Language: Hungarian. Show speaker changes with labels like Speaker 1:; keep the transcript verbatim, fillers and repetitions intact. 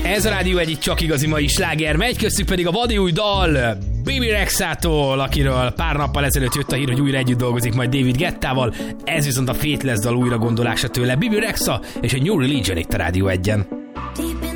Speaker 1: Ez a Rádió egyik csak igazi mai sláger megy, köztük pedig a vadi új dal Bebe Rexától, akiről pár nappal ezelőtt jött a hír, hogy újra együtt dolgozik majd David Guettával. Ez viszont a Faithless dal újra gondolása tőle. Bebe Rexha és a New Religion itt a Rádió egyen.